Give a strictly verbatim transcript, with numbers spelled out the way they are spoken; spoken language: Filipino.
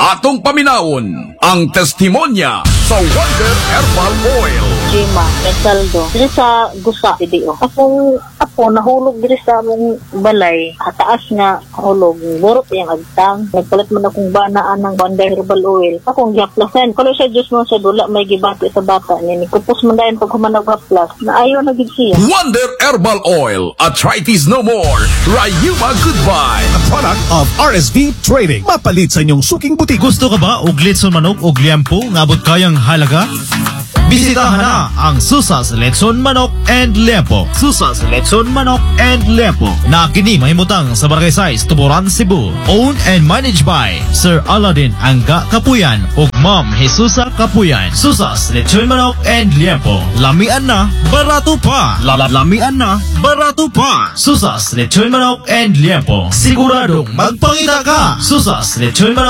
Atong paminawon ang testimonya sa Wonder Herbal Oil. Gima, Mesaldo. Diri sa Gusa, Didio. Akong ako nahulog diri sa among balay. Hataas nga hulog. Burot yung agtang. Nagpalit man akong banaan ng Wonder Herbal Oil. Akong gihaplasan. Kalo siya Diyos mo sa dula, may gibati sa bata. Nini, kupos man dahin pag humanag haplas. Na ayaw na gid siya. Wonder Herbal Oil. Arthritis no more. Rayuma goodbye. A product of R S V Trading. Mapalit sa inyong suking butik. Gusto ka ba og litson manok og liampo nga abot kayang halaga? Bisitahan na ang Susas Letson Manok and Liampo. Susas Letson Manok and Liampo na kini mahimutang sa Barangay Size, Tuburan, Cebu. Owned and managed by Sir Aladdin Angga Kapuyan ug Ma'am Jesusa Kapuyan. Susas Letson Manok and Liampo. Lamian na, barato pa. Lamian na, barato pa. Susas Letson Manok and Liampo. Siguradong magpangita ka. Susas Letson Manok